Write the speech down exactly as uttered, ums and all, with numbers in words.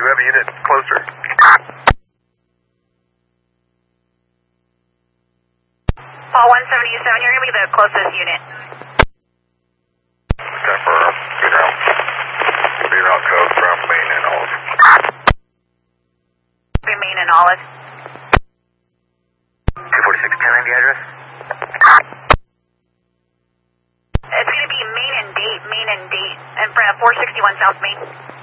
have a unit closer. Paul one seventy-seven, you're going to be the closest unit. Confirm. Good out. Good out code from Main and Olive. Main and Olive. two forty-six ten ninety address? It's going to be Main and Date, Main and Date, in front of four sixty-one South Main.